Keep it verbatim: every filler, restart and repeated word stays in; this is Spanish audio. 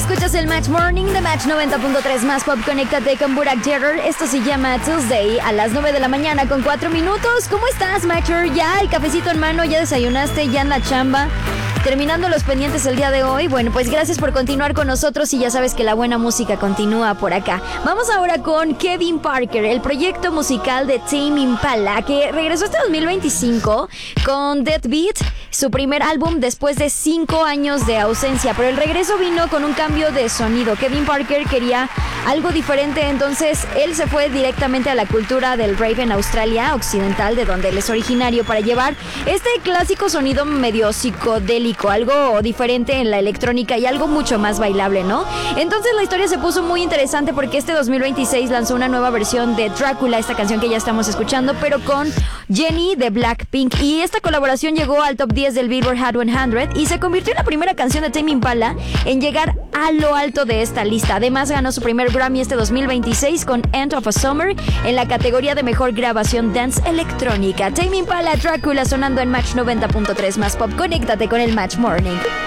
Escuchas el Match Morning de Match noventa punto tres más pop. Conéctate con Burak Terror. Esto se llama Tuesday a las nueve de la mañana con cuatro minutos. ¿Cómo estás, Matcher? ¿Ya el cafecito en mano? ¿Ya desayunaste? ¿Ya en la chamba? Terminando los pendientes el día de hoy. Bueno, pues gracias por continuar con nosotros y ya sabes que la buena música continúa por acá. Vamos ahora con Kevin Parker, el proyecto musical de Tame Impala, que regresó este dos mil veinticinco con Dead Beat, su primer álbum después de cinco años de ausencia, pero el regreso vino con un cambio de sonido. Kevin Parker quería algo diferente, entonces él se fue directamente a la cultura del rave en Australia Occidental, de donde él es originario, para llevar este clásico sonido medio psicodélico, algo diferente en la electrónica y algo mucho más bailable, ¿no? Entonces la historia se puso muy interesante porque este dos mil veintiséis lanzó una nueva versión de Drácula, esta canción que ya estamos escuchando, pero con Jennie de Blackpink, y esta colaboración llegó al top diez del Billboard Hot cien y se convirtió en la primera canción de Tame Impala en llegar a lo alto de esta lista. Además ganó su primer Grammy este dos mil veintiséis con End of a Summer en la categoría de mejor grabación dance electrónica. Tame Impala, Drácula, sonando en Match noventa punto tres más pop. Conéctate con el Match Morning.